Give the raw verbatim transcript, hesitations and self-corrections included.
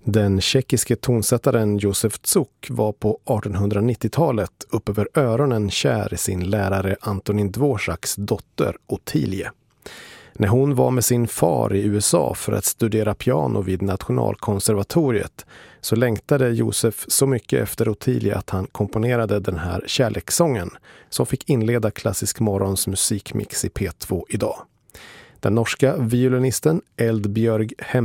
Den tjeckiske tonsättaren Josef Tsuk var på artonhundranittiotalet upp över öronen kär i sin lärare Antonin Dvořáks dotter Ottilie. När hon var med sin far i U S A för att studera piano vid Nationalkonservatoriet så längtade Josef så mycket efter Ottilie att han komponerade den här kärlekssången som fick inleda Klassisk morgons musikmix i P två idag. Den norska violinisten Eldbjörg Hem